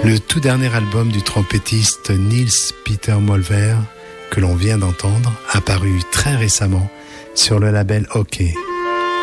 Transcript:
Le tout dernier album du trompettiste Niels Peter Molver, que l'on vient d'entendre, apparu très récemment sur le label OK.